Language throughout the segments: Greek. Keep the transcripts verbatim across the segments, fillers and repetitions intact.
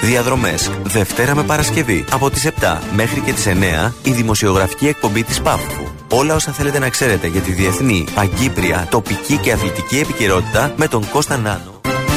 Διαδρομές, Δευτέρα με Παρασκευή. Από τις επτά μέχρι και τις εννέα η δημοσιογραφική εκπομπή της Πάφου. Όλα όσα θέλετε να ξέρετε για τη διεθνή, παγκύπρια, τοπική και αθλητική επικαιρότητα με τον Κώστα Νάνο.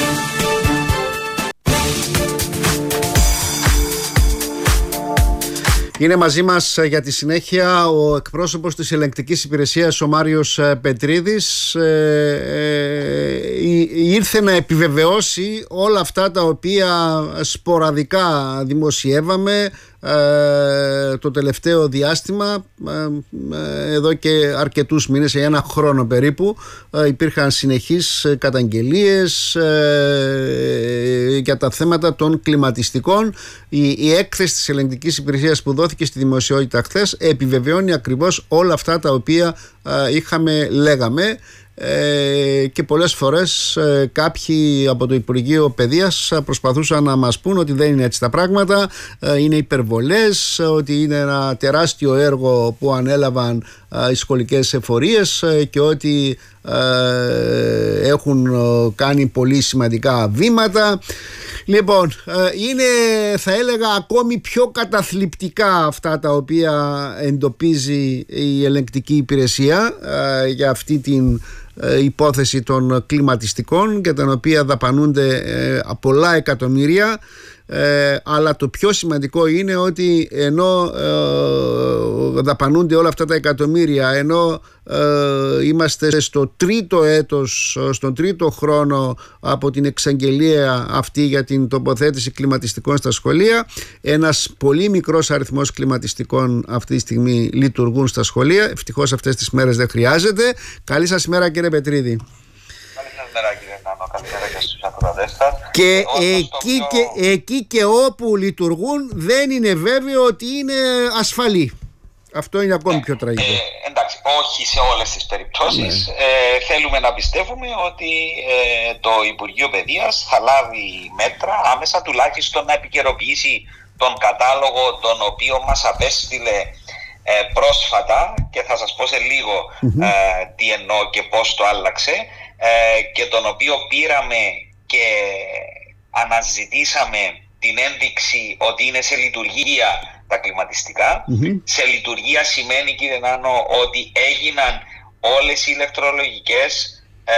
Είναι μαζί μας για τη συνέχεια ο εκπρόσωπος της ελεγκτικής υπηρεσίας, ο Μάριος Πετρίδης. Ε, ε, ήρθε να επιβεβαιώσει όλα αυτά τα οποία σποραδικά δημοσιεύαμε ε, το τελευταίο διάστημα, ε, εδώ και αρκετούς μήνες, για ένα χρόνο περίπου. ε, υπήρχαν συνεχείς καταγγελίες ε, για τα θέματα των κλιματιστικών. Η, η έκθεση της ελεγκτικής υπηρεσίας που δόθηκε στη δημοσιότητα χθες επιβεβαιώνει ακριβώς όλα αυτά τα οποία ε, είχαμε, λέγαμε. Ε, και πολλές φορές ε, κάποιοι από το Υπουργείο Παιδείας προσπαθούσαν να μας πούν ότι δεν είναι έτσι τα πράγματα, ε, είναι υπερβολές, ότι είναι ένα τεράστιο έργο που ανέλαβαν ε, οι σχολικές εφορίες ε, και ότι ε, έχουν ε, κάνει πολύ σημαντικά βήματα. Λοιπόν, ε, είναι, θα έλεγα, ακόμη πιο καταθλιπτικά αυτά τα οποία εντοπίζει η ελεγκτική υπηρεσία ε, για αυτή την υπόθεση των κλιματιστικών, για την οποία δαπανούνται ε, πολλά εκατομμύρια, ε, αλλά το πιο σημαντικό είναι ότι ενώ ε, δαπανούνται όλα αυτά τα εκατομμύρια, ενώ ε, είμαστε στο τρίτο έτος, στον τρίτο χρόνο από την εξαγγελία αυτή για την τοποθέτηση κλιματιστικών στα σχολεία, ένας πολύ μικρός αριθμός κλιματιστικών αυτή τη στιγμή λειτουργούν στα σχολεία. Ευτυχώς αυτές τις μέρες δεν χρειάζεται. Καλή σας ημέρα, κύριε Πετρίδη. Καλή σας μέρα, κύριε Νάνο. Καλημέρα και στους ακροατές σας. Και εκεί, πιο... και εκεί και όπου λειτουργούν δεν είναι βέβαιο ότι είναι ασφαλή. Αυτό είναι ακόμη πιο τραγικό. Ε, εντάξει, όχι σε όλες τις περιπτώσεις. Ναι. Ε, θέλουμε να πιστεύουμε ότι ε, το Υπουργείο Παιδείας θα λάβει μέτρα άμεσα, τουλάχιστον να επικαιροποιήσει τον κατάλογο τον οποίο μας απέστειλε ε, πρόσφατα, και θα σας πω σε λίγο mm-hmm. ε, τι εννοώ και πώς το άλλαξε, ε, και τον οποίο πήραμε και αναζητήσαμε την ένδειξη ότι είναι σε λειτουργία τα κλιματιστικά. Mm-hmm. Σε λειτουργία σημαίνει, κύριε Νάνο, ότι έγιναν όλες οι ηλεκτρολογικές ε,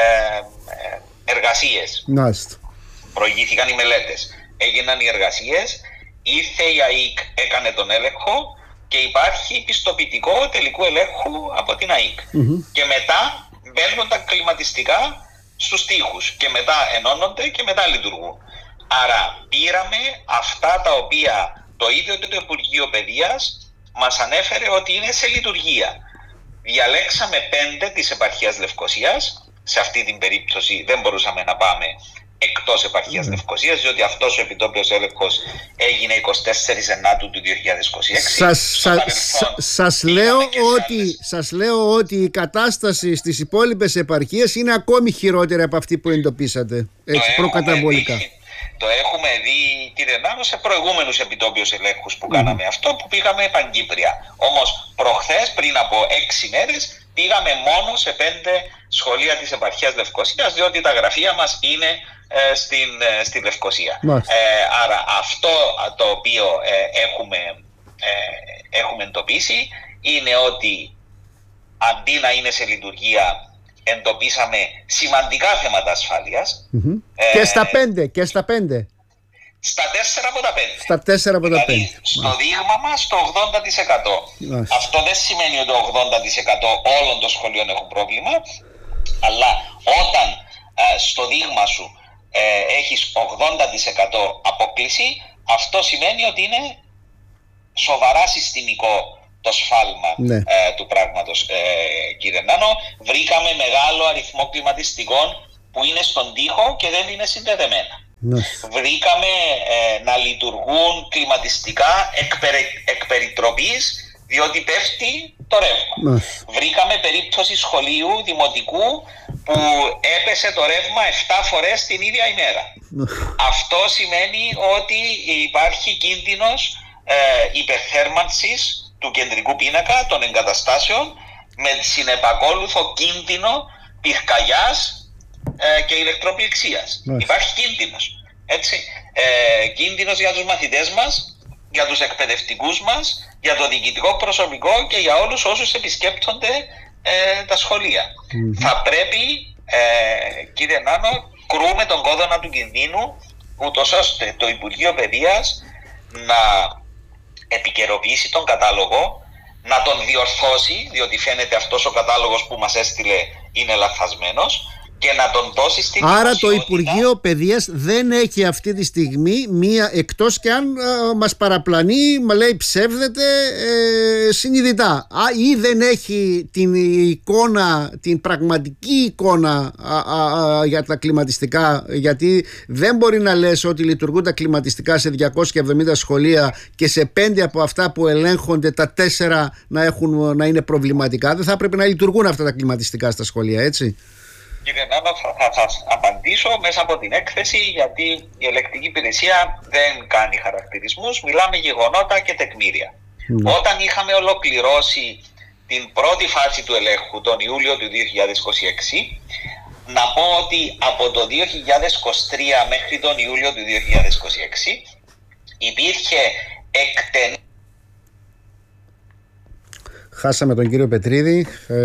εργασίες. Nice. Προηγήθηκαν οι μελέτες. Έγιναν οι εργασίες, ήρθε η ΑΕΚ, έκανε τον έλεγχο και υπάρχει πιστοποιητικό τελικού ελέγχου από την ΑΕΚ. Mm-hmm. Και μετά μπαίνουν τα κλιματιστικά στους τοίχους και μετά ενώνονται και μετά λειτουργούν. Άρα πήραμε αυτά τα οποία το ίδιο το Υπουργείο Παιδείας μας ανέφερε ότι είναι σε λειτουργία. Διαλέξαμε πέντε της επαρχίας Λευκωσίας. Σε αυτή την περίπτωση δεν μπορούσαμε να πάμε εκτός επαρχίας mm. Λευκωσίας, διότι αυτός ο επιτόπιος έλεγχος έγινε εικοστή τέταρτη Ενάτου του δύο χιλιάδες είκοσι έξι. Σας, σα, σα, σας, λέω ότι, σας λέω ότι η κατάσταση στις υπόλοιπες επαρχίες είναι ακόμη χειρότερη από αυτή που εντοπίσατε, έτσι, προκαταβολικά. Δει, το έχουμε δει, κύριε Νάνο, σε προηγούμενους επιτόπιους ελέγχους που mm. κάναμε αυτό, που πήγαμε παγκύπρια. Όμως προχθές, πριν από έξι μέρες, πήγαμε μόνο σε πέντε σχολεία της επαρχίας Λευκωσίας, διότι τα γραφεία μας είναι ε, στην, ε, στη Λευκωσία. Ε, άρα αυτό το οποίο ε, έχουμε, ε, έχουμε εντοπίσει είναι ότι αντί να είναι σε λειτουργία, εντοπίσαμε σημαντικά θέματα ασφάλειας. Mm-hmm. Ε, και στα πέντε, και στα πέντε. Στα τέσσερα από τα πέντε. Στα τέσσερα από τα πέντε. Δηλαδή, στο δείγμα μας το ογδόντα τοις εκατό. Μάλιστα. Αυτό δεν σημαίνει ότι το ογδόντα τοις εκατό όλων των σχολείων έχουν πρόβλημα, αλλά όταν ε, στο δείγμα σου ε, έχεις ογδόντα τοις εκατό απόκληση, αυτό σημαίνει ότι είναι σοβαρά συστημικό το σφάλμα ναι. ε, του πράγματος, ε, κύριε Νάνο. Βρήκαμε μεγάλο αριθμό κλιματιστικών που είναι στον τοίχο και δεν είναι συνδεδεμένα. Ναι. Βρήκαμε ε, να λειτουργούν κλιματιστικά εκ, περι, εκ περιτροπής, διότι πέφτει το ρεύμα. Ναι. Βρήκαμε περίπτωση σχολείου δημοτικού που έπεσε το ρεύμα επτά φορές την ίδια ημέρα. Ναι. Αυτό σημαίνει ότι υπάρχει κίνδυνος ε, υπερθέρμανσης του κεντρικού πίνακα των εγκαταστάσεων, με συνεπακόλουθο κίνδυνο πυρκαγιάς ε, και ηλεκτροπληξίας. Nice. Υπάρχει κίνδυνος. Έτσι. Ε, κίνδυνος για τους μαθητές μας, για τους εκπαιδευτικούς μας, για το διοικητικό προσωπικό και για όλους όσους επισκέπτονται ε, τα σχολεία. Mm-hmm. Θα πρέπει, ε, κύριε Νάνο, κρούμε τον κόδωνα του κινδύνου, ούτως ώστε το Υπουργείο Παιδείας να επικαιροποιήσει τον κατάλογο, να τον διορθώσει, διότι φαίνεται αυτός ο κατάλογος που μας έστειλε είναι λαθασμένος, και να τον δώσει στην Άρα το Υπουργείο Παιδείας δεν έχει αυτή τη στιγμή μία, εκτός και αν α, μας παραπλανεί, μα λέει ψεύδεται ε, συνειδητά, α, ή δεν έχει την εικόνα, την πραγματική εικόνα α, α, α, για τα κλιματιστικά, γιατί δεν μπορεί να λες ότι λειτουργούν τα κλιματιστικά σε διακόσια εβδομήντα σχολεία και σε πέντε από αυτά που ελέγχονται τα τέσσερα να, έχουν, να είναι προβληματικά. Δεν θα πρέπει να λειτουργούν αυτά τα κλιματιστικά στα σχολεία, έτσι? Κύριε Νάνο, θα, θα, θα απαντήσω μέσα από την έκθεση, γιατί η ελεκτική υπηρεσία δεν κάνει χαρακτηρισμούς, μιλάμε γεγονότα και τεκμήρια. Mm. Όταν είχαμε ολοκληρώσει την πρώτη φάση του ελέγχου τον Ιούλιο του δύο χιλιάδες είκοσι έξι, να πω ότι από το δύο χιλιάδες είκοσι τρία μέχρι τον Ιούλιο του δύο χιλιάδες είκοσι έξι υπήρχε εκτενή. Χάσαμε τον κύριο Πετρίδη. Ε,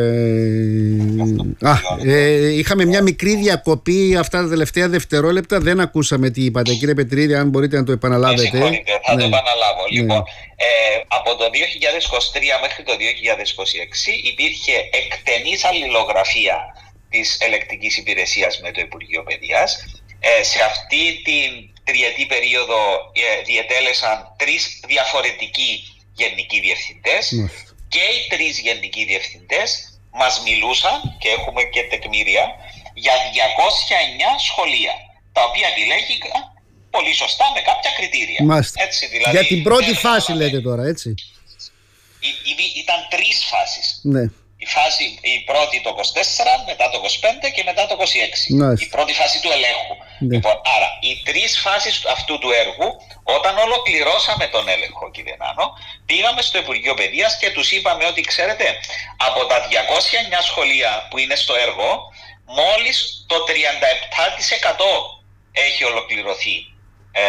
α, ε, είχαμε μια μικρή διακοπή αυτά τα τελευταία δευτερόλεπτα. Δεν ακούσαμε τι είπατε. Κύριε Πετρίδη, αν μπορείτε να το επαναλάβετε. Συγχωρείτε, θα ναι. το επαναλάβω. Ναι. Λοιπόν, ε, από το δύο χιλιάδες είκοσι τρία μέχρι το δύο χιλιάδες είκοσι έξι υπήρχε εκτενής αλληλογραφία της ελεκτικής υπηρεσίας με το Υπουργείο Παιδείας. Ε, σε αυτή την τριετή περίοδο ε, διετέλεσαν τρεις διαφορετικοί γενικοί διευθυντές. Ναι. Και οι τρεις γενικοί διευθυντές μας μιλούσαν, και έχουμε και τεκμήρια, για διακόσια εννιά σχολεία, τα οποία επιλέγηκαν πολύ σωστά με κάποια κριτήρια. Έτσι, δηλαδή, για την πρώτη φάση έλαβε, λέτε τώρα, έτσι. Ή, ή, ήταν τρεις φάσεις. Ναι. Η, φάση, η πρώτη το είκοσι τέσσερα, μετά το είκοσι πέντε και μετά το είκοσι έξι. Μάλιστα. Η πρώτη φάση του ελέγχου. Ναι. Λοιπόν, άρα, οι τρεις φάσεις αυτού του έργου, όταν ολοκληρώσαμε τον έλεγχο, κύριε Νάνο, πήγαμε στο Υπουργείο Παιδείας και τους είπαμε ότι, ξέρετε, από τα διακόσια εννιά σχολεία που είναι στο έργο, μόλις το τριάντα επτά τοις εκατό έχει ολοκληρωθεί ε,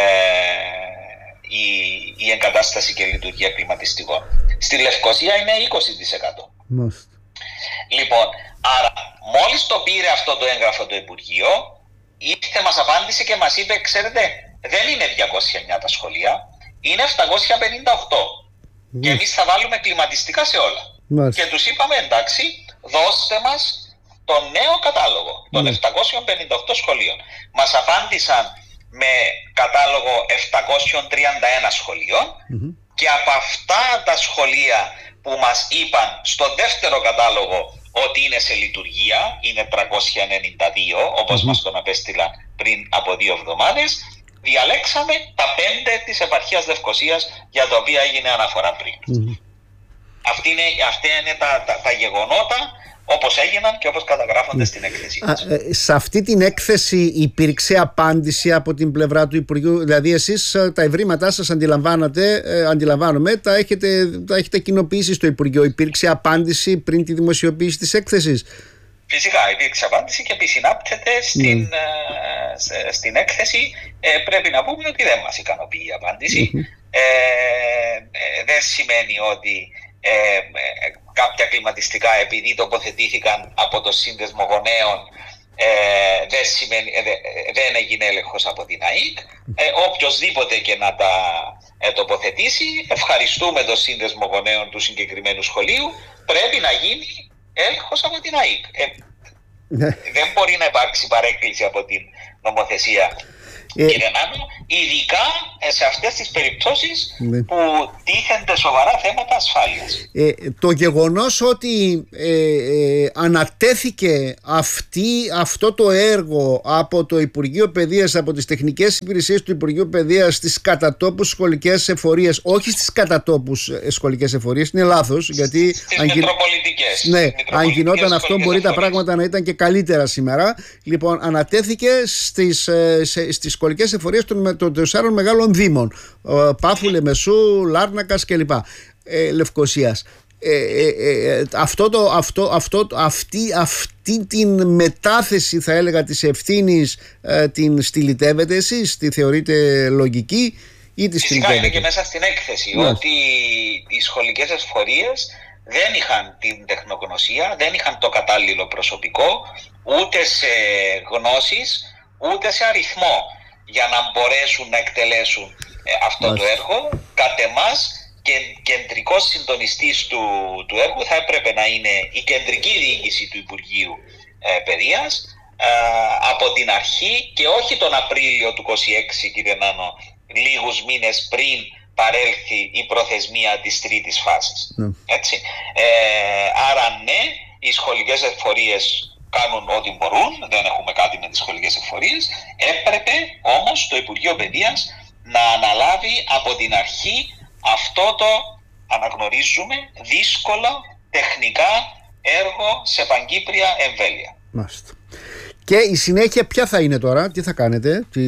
η, η εγκατάσταση και λειτουργία κλιματιστικών. Στη Λευκοσία είναι είκοσι τοις εκατό. Μάλιστα. Λοιπόν, άρα μόλις το πήρε αυτό το έγγραφο το Υπουργείο, ήρθε, μας απάντησε και μας είπε, ξέρετε, δεν είναι διακόσια εννιά τα σχολεία, είναι επτακόσια πενήντα οκτώ. Mm. Και εμείς θα βάλουμε κλιματιστικά σε όλα. Mm. Και τους είπαμε, εντάξει, δώστε μας τον νέο κατάλογο των mm. επτακόσια πενήντα οκτώ σχολείων. Μας απάντησαν με κατάλογο επτακόσια τριάντα ένα σχολείων mm. και από αυτά τα σχολεία που μας είπαν στο δεύτερο κατάλογο ότι είναι σε λειτουργία, είναι τριακόσια ενενήντα δύο, όπως mm-hmm. μας τον απέστειλαν πριν από δύο εβδομάδες, διαλέξαμε τα πέντε της επαρχίας Λευκοσίας για τα οποία έγινε αναφορά πριν. Mm-hmm. Αυτή είναι, αυτά είναι τα, τα, τα γεγονότα όπως έγιναν και όπως καταγράφονται στην έκθεση. Α, ε, σε αυτή την έκθεση υπήρξε απάντηση από την πλευρά του Υπουργείου, δηλαδή εσείς τα ευρήματά σας αντιλαμβάνατε, ε, αντιλαμβάνομαι, τα έχετε, τα έχετε κοινοποιήσει στο Υπουργείο. Υπήρξε απάντηση πριν τη δημοσιοποίηση της έκθεσης? Φυσικά υπήρξε απάντηση και επισυνάπτεται στην, mm. ε, στην έκθεση. Ε, πρέπει να πούμε ότι δεν μας ικανοποιεί η απάντηση. Mm-hmm. Ε, ε, δεν σημαίνει ότι ε, ε, κάποια κλιματιστικά, επειδή τοποθετήθηκαν από το Σύνδεσμο Γονέων, ε, δεν, σημαίνει, ε, δεν έγινε έλεγχος από την ΑΕΚ. Ε, οποιοσδήποτε και να τα ε, τοποθετήσει, ευχαριστούμε το Σύνδεσμο Γονέων του συγκεκριμένου σχολείου, πρέπει να γίνει έλεγχος από την ΑΕΚ. Ε, δεν μπορεί να υπάρξει παρέκκληση από την νομοθεσία. Ε, Κύριε Νάνο, ειδικά σε αυτές τις περιπτώσεις ναι. που τίθενται σοβαρά θέματα ασφάλειας. Ε, το γεγονός ότι ε, ε, ανατέθηκε αυτή, αυτό το έργο από το Υπουργείο Παιδείας, από τις τεχνικές υπηρεσίες του Υπουργείου Παιδείας στις κατατόπους σχολικές εφορίες, όχι στις κατατόπους σχολικές εφορίες, είναι λάθος, γιατί στις αν, μετροπολιτικές, ναι, μετροπολιτικές αν γινόταν αυτό μπορεί εφορίες. Τα πράγματα να ήταν και καλύτερα σήμερα. Λοιπόν, ανατέθηκε στις, σε, στις σχολικές εφορίες των, των τεσσάρων μεγάλων δήμων, Πάφου, Λεμεσού, Λάρνακας κλπ. Ε, Λευκοσίας. Ε, ε, ε, αυτό το, αυτό, αυτό, αυτή, αυτή την μετάθεση, θα έλεγα, της ευθύνης, ε, την στυλιτεύετε εσείς, τη θεωρείτε λογική ή τη Φυσικά είναι και μέσα στην έκθεση, yeah. ότι οι σχολικές εφορίες δεν είχαν την τεχνογνωσία, δεν είχαν το κατάλληλο προσωπικό, ούτε σε γνώσεις, ούτε σε αριθμό, για να μπορέσουν να εκτελέσουν ε, αυτό yeah. το έργο. Κατ' εμάς, και κεντρικός συντονιστής του, του έργου θα έπρεπε να είναι η κεντρική διοίκηση του Υπουργείου ε, Παιδείας ε, από την αρχή, και όχι τον Απρίλιο του είκοσι έξι, κύριε Νάνο, λίγους μήνες πριν παρέλθει η προθεσμία της τρίτης φάσης. Mm. Έτσι. Ε, άρα ναι, οι σχολικές εφορίες κάνουν ό,τι μπορούν, δεν έχουμε κάτι με τις σχολικές εφορίες. Έπρεπε όμως το Υπουργείο Παιδείας να αναλάβει από την αρχή αυτό το, αναγνωρίζουμε, δύσκολο τεχνικά έργο σε παγκύπρια εμβέλεια. Μάλιστα. Και η συνέχεια ποια θα είναι τώρα, τι θα κάνετε, τι...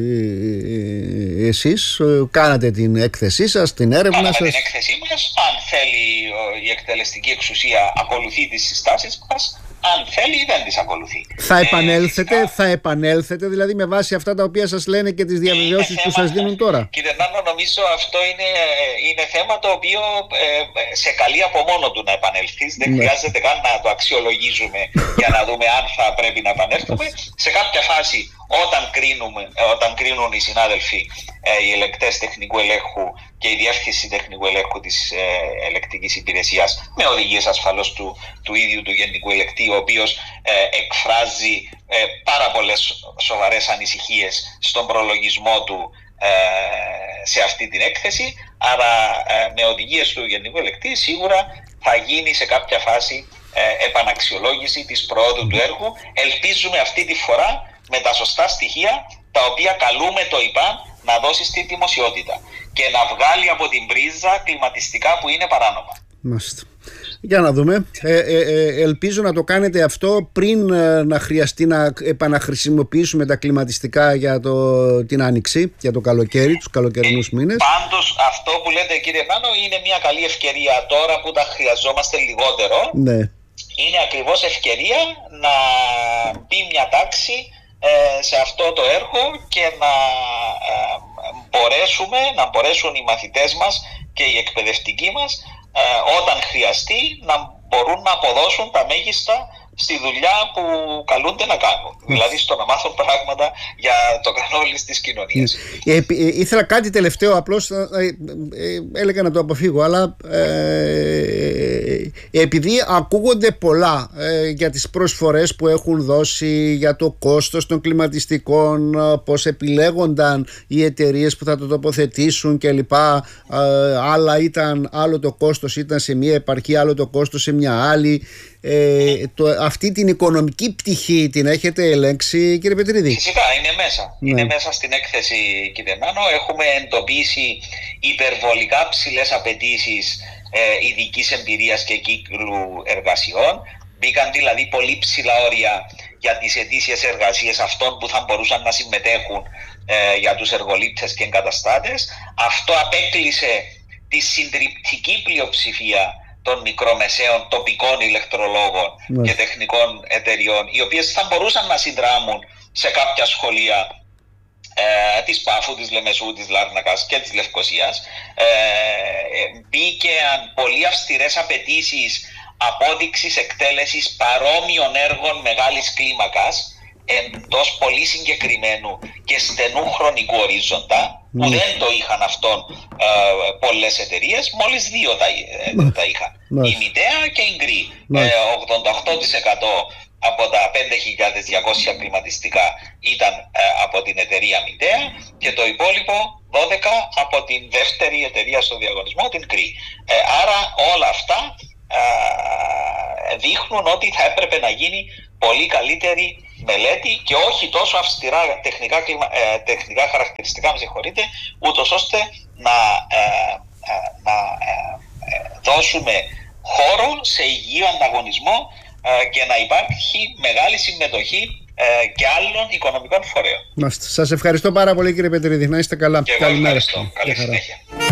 εσείς κάνατε την έκθεσή σας, την έρευνα Κάναμε σας. την έκθεσή μας, αν θέλει η εκτελεστική εξουσία ακολουθεί τις συστάσεις μας, αν θέλει δεν τις ακολουθεί. Θα επανέλθετε, ε, θα επανέλθετε δηλαδή με βάση αυτά τα οποία σας λένε και τις διαβεβαιώσεις που σας δίνουν τώρα. Κύριε Νάνο, νομίζω αυτό είναι, είναι θέμα το οποίο ε, σε καλεί από μόνο του να επανέλθεις. Δεν ναι. χρειάζεται καν να το αξιολογήσουμε για να δούμε αν θα πρέπει να επανέλθουμε. Σε κάποια φάση, όταν, κρίνουμε, όταν κρίνουν οι συνάδελφοι, ε, οι ελεκτές τεχνικού ελέγχου και η διεύθυνση τεχνικού ελέγχου της ε, ελεκτικής υπηρεσίας, με οδηγίες ασφαλώς του, του ίδιου του Γενικού Ελεκτή, ο οποίος ε, εκφράζει ε, πάρα πολλές σοβαρές ανησυχίες στον προλογισμό του ε, σε αυτή την έκθεση. Άρα ε, με οδηγίες του Γενικού Ελεκτή σίγουρα θα γίνει σε κάποια φάση ε, επαναξιολόγηση της προόδου του έργου. Ελπίζουμε αυτή τη φορά με τα σωστά στοιχεία, τα οποία καλούμε το ΙΠΑΝ να δώσει στη δημοσιότητα και να βγάλει από την πρίζα κλιματιστικά που είναι παράνομα. Μάλιστα. Για να δούμε. Ε, ε, ε, ελπίζω να το κάνετε αυτό πριν ε, να χρειαστεί να επαναχρησιμοποιήσουμε τα κλιματιστικά για το, την Άνοιξη, για το καλοκαίρι, τους καλοκαιρινούς ε, μήνες. Πάντως αυτό που λέτε, κύριε Νάνο, είναι μια καλή ευκαιρία τώρα που τα χρειαζόμαστε λιγότερο. Ναι. Είναι ακριβώς ευκαιρία να μπει μια τάξη ε, σε αυτό το έργο και να ε, μπορέσουμε, να μπορέσουν οι μαθητές μας και οι εκπαιδευτικοί μας ε, όταν χρειαστεί να μπορούν να αποδώσουν τα μέγιστα στη δουλειά που καλούνται να κάνουν. Mm. Δηλαδή στο να μάθουν πράγματα για το καλό της κοινωνίας. Mm. Ε, ε, ήθελα κάτι τελευταίο, απλώς ε, ε, έλεγα να το αποφύγω, αλλά ε, ε, επειδή ακούγονται πολλά ε, για τις προσφορές που έχουν δώσει, για το κόστος των κλιματιστικών, πώς επιλέγονταν οι εταιρείες που θα το τοποθετήσουν κλπ. Ε, άλλα ήταν, άλλο το κόστος ήταν σε μία επαρχία, άλλο το κόστος σε μια άλλη. Ε, το, αυτή την οικονομική πτυχή την έχετε ελέγξει, κύριε Πετρίδη? Φυσικά είναι μέσα. Ναι. Είναι μέσα στην έκθεση, κύριε Νάνο. Έχουμε εντοπίσει υπερβολικά ψηλές απαιτήσεις ε, ειδικής εμπειρίας και κύκλου εργασιών. Μπήκαν δηλαδή πολύ ψηλά όρια για τις ετήσιες εργασίες αυτών που θα μπορούσαν να συμμετέχουν ε, για τους εργολήπτες και εγκαταστάτες. Αυτό απέκλεισε τη συντριπτική πλειοψηφία των μικρομεσαίων τοπικών ηλεκτρολόγων ναι. και τεχνικών εταιριών, οι οποίες θα μπορούσαν να συνδράμουν σε κάποια σχολεία ε, της Πάφου, της Λεμεσού, της Λάρνακας και της Λευκωσίας. Ε, μπήκαν πολύ αυστηρές απαιτήσεις απόδειξης εκτέλεσης παρόμοιων έργων μεγάλης κλίμακας εντός πολύ συγκεκριμένου και στενού χρονικού ορίζοντα, που mm. δεν το είχαν αυτόν ε, πολλές εταιρείες, μόλις δύο τα, ε, mm. τα είχαν. Mm. Η Μητέα και η Γκρι. Mm. Ε, ογδόντα οκτώ τοις εκατό από τα πέντε χιλιάδες διακόσια κλιματιστικά ήταν ε, από την εταιρεία Μητέα και το υπόλοιπο δώδεκα τοις εκατό από την δεύτερη εταιρεία στο διαγωνισμό, την Γκρι. Ε, άρα όλα αυτά ε, δείχνουν ότι θα έπρεπε να γίνει πολύ καλύτερη μελέτη και όχι τόσο αυστηρά τεχνικά, ε, τεχνικά χαρακτηριστικά, με συγχωρείτε, ούτως ώστε να, ε, ε, να ε, ε, δώσουμε χώρο σε υγιή ανταγωνισμό ε, και να υπάρχει μεγάλη συμμετοχή ε, και άλλων οικονομικών φορέων. Σας ευχαριστώ πάρα πολύ, κύριε Πετρίδη. Να είστε καλά. Και εγώ ευχαριστώ. Καλή συνέχεια.